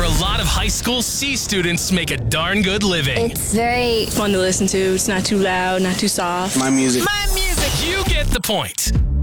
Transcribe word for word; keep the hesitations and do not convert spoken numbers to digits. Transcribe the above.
where a lot of high school C students make a darn good living. It's very fun to listen to. It's not too loud, not too soft. My music. My music. You get the point.